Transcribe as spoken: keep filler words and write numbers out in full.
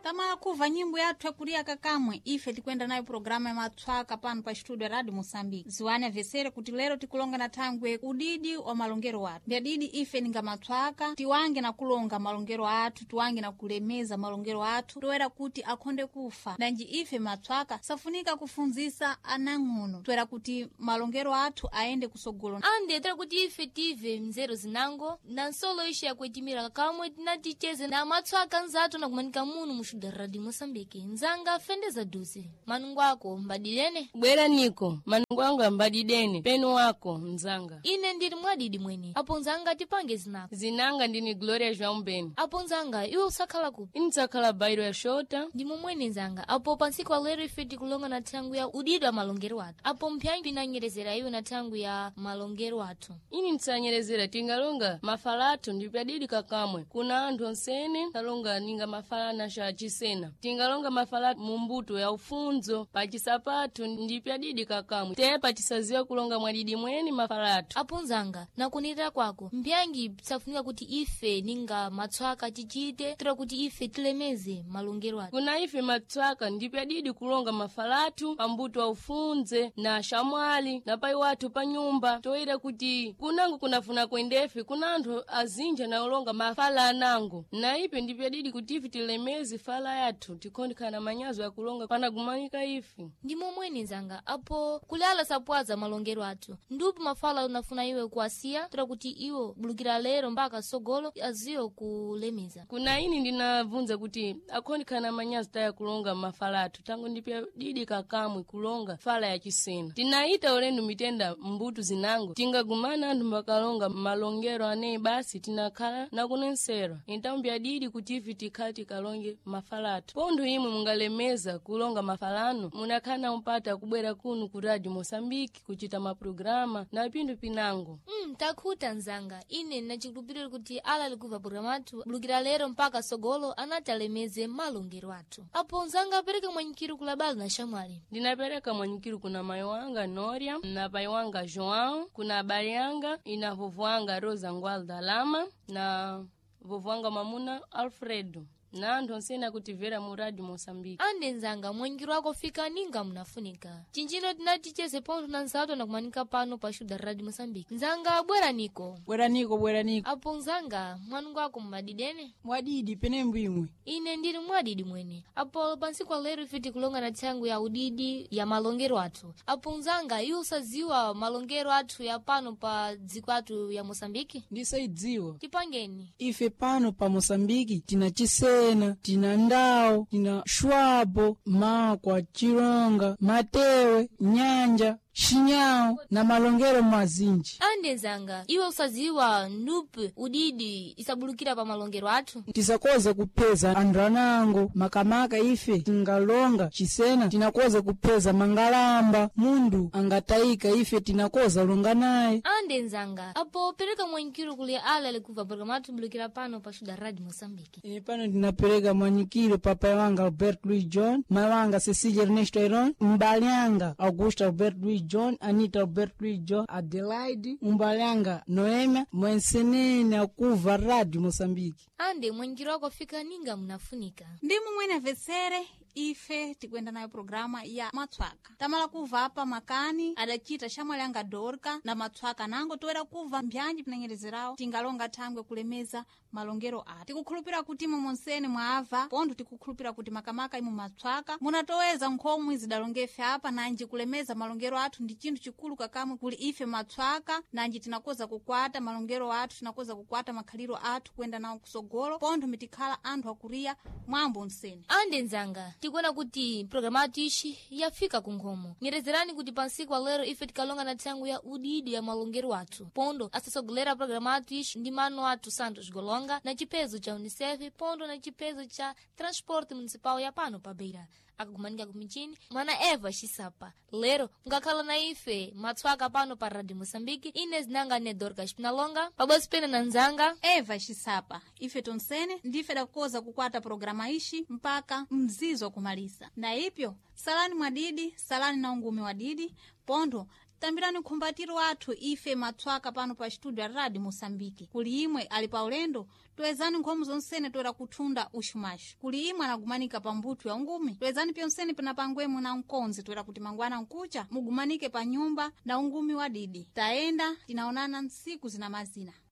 Tamala kuva nyimbo yathu yakulia kakamwe ife tikwenda nayo programa ya matswaka pano pa studio ya Radio Mosambiki. Ziwane avesere kuti lero tikulonga na thangwe udidi wa malongero watu. Ndiadidi ife ninga matswaka tiwange na kulonga malongero atu, tiwange na kulemeza malongero atu, toera kuti akonde kufa. Danji ife matswaka safunika kufunzisa anang'ono. Toera kuti malongero atu aende kusogolo. Ande tera kuti ife tive mzero zinango na nsolo ishi ya kwetimira kakamwe tinaticheze na matswaka nzatu na kumanika munu mushu da Radio Mosambiki. Nzanga fendeza duzi. Manungu wako mbadilene? Bwera niko. Manungu wangu mbadidene. Penu wako nzanga. Ine ndiri mwadidi mweni. Apo nzanga tipange zinako. Zinanga ndini Gloria João Beni. Apo nzanga iwe usakala kupi? Ini sakala bairo ya shota. Ndimu mweni nzanga. Apo pansiko wa lero ifeti kulonga na tangu ya udido wa malongero watu. Apo mpyangi pinanyerezera iwe na tangu ya malongero watu. Ini nsanyerezera tingalonga mafalatu ndipiadidi kakamwe. Kuna andu nsene talonga ninga mafalana sha chisena. Tingalonga mafalatu mumbuto ya ufunzo pachisapatu ndipiadidi kakamwe. Tepa chisaziwa kulonga mwadidi mweni mafalatu. Apo nzanga na kunira kwako mpyangi safunika kuti ife ninga matswaka chichite tura kuti ife tilemeze malongero watu. Kuna ife matswaka ndipiadidi kulonga mafalatu pambuto wa ufunze na shamwali na pai watu pa nyumba toira kuti kunangu kunafuna kwendefe kuna andu azinja na ulonga mafala anangu na ipe ndipiadidi kuti ife tilemeze fala yatu tikondikana manyazo ya kulonga pana gumanika ife. Ndimo mweni nzanga apo kulala sapwaza malongero watu ndupu mafala unafuna iwe kuasia tura kuti iwe bulukira lero mpaka sogolo azio kulemeza. Kuna ini ndinavunza kuti akondikana manyazo taya kulonga mafalatu tangu ndipiadidi kakamwe kulonga fala ya chisena. Tinaita olenu mitenda mbutu zinangu tinga gumana andu mbakalonga malongero ane basi tinakala na kunensera. Intambiadidi kuti ife tikati kalonge mafalatu. Pondo imwe mungalemeza kulonga mafalano munakana umpata kubwera kunu ku Radio Mosambiki kuchita maprograma na pindu pinango. Mm, takuta nzanga. Ine nachikupirira kuti ala likuva programatu bulukira lero mpaka sogolo anatalemeze malongero watu. Apo nzanga pereka mwanyikiru kulabali na shamwali. Ndinapereka mwanyikiru kuna mayo wanga Noria, na pai wanga João, kuna habari yanga ina vovu wanga Rosa Ngualda Lama na vovu wanga Mamuna Alfredo. Na andu nsena kutivera mu Radio Mosambiki. Ande nzanga mwanyikiru wako fika ninga mnafunika. Chinchino tinaticheze ponto na nsato na kumanika pano pa shuda Radio Mosambiki. Nzanga bwera niko. Bwera niko bwera niko. Apo nzanga mwanungu wako mbadidene? Mwadidi penembu imwe. Ine ndiri mwadidi mweni. Apo pansi kwa lero ifiti kulonga na changu ya udidi ya malongero watu. Apo nzanga yu usaziwa malongero watu ya pano pa dzikwatu ya Mosambiki? Ndisa idziwa. Tipangeni. Ife pano pa Mosambiki tina chisena, tina ndao, tina shwabo, makwa, chironga, matewe, nyanja, shinyao na malongero mazinji. Ande nzanga iwe usaziwa nupe udidi isabulukira pa malongero atu? Tisakoza kupeza andranango makamaka ife tingalonga chisena tinakoza kupeza mangalamba mundu angataika ife tinakoza longa naye. Ande nzanga apo pereka mwanyikiru kule ala likuva programatu bulukira pano pa shuda Radio Mosambiki. Ine pano ndinapereka mwanyikiru papa wanga Albert Louis John, mawanga Cecilia Ernesto Iron, mbalianga Augusta Albert Louis John, Anita Albert Louis John, Adelaide Umbalanga Noema mwensenene akuva Radio Mosambiki. Ande mwanyikiru wako fika ninga mnafunika. Ndimu mwene vesere ife tikwenda nayo programa ya matswaka. Tamala kuva hapa makani adachita shamwali anga Dorka na matswaka nango toera kuva mbyanji pinanyerezerao tingalonga thangwe kulemeza malongero ati. Tikukhulupira kuti mu monsene mwaava pondo tikukhulupira kuti makamaka imu matswaka munatoweza nkhomwe zidalongefe hapa nanji kulemeza malongero atu ndi chintu chikulu kakamwe kuli ife matswaka nanji tinakoza kukwata malongero atu tinakoza kukwata makhaliro atu kwenda nawo kusogolo pondo mitikhala anthu akuria mwambo nsene. Ande nzanga tikuona kuti programatu ishi yafika kungomo. Nyerezerani kuti pansiku wa lero ife tikalonga na tangu ya udidi ya malongero watu. Pondo asasogolera programatu ishi ndi mano watu Santos Golonga na chipezo cha UNICEF pondo na chipezo cha Transporte Municipal ya pano pa Beira. Akakumanika kumichini mwana Eva Shisapa. Lero ngakhala na ife matswaka pano pa Radio Mosambiki. Ines nanga ne Dorka Shpinalonga pabosi pena na nzanga Eva Shisapa. Ife tonsene ndife dakoza kukwata programa ishi mpaka mzizo kumalisa. Na ipyo salani mwadidi, salani na ungumi wadidi pondo tambirani khumbatiro athu ife matswaka pano pa studio ya Radio Mosambiki. Kuli imwe ali pa ulendo, toezani nkhomu zonsene toera kuthunda uxumaxo. Kuli imwe anagumanika pa mbuto ya ungumi, toezani pyonsene pena pangwemu na unkonzi toera kuti mangwana nkucha mugumanike pa nyumba na ungumi wa didi. Taenda tinaonana nsiku zina mazina.